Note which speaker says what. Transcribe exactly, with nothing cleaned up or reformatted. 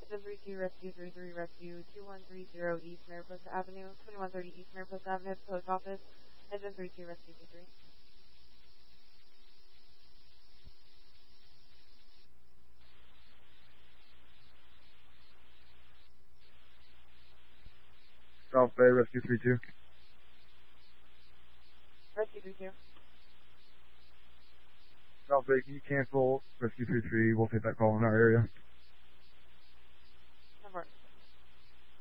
Speaker 1: Engine three two, Rescue three three, Rescue two one three zero East Mariposa Avenue, twenty-one thirty East Mariposa Avenue, Post Office. Engine three two, Rescue two three.
Speaker 2: South Bay, Rescue three two.
Speaker 1: Rescue three two.
Speaker 2: South Bay, can you cancel Rescue three three? We'll take that call in our area.
Speaker 1: Of course.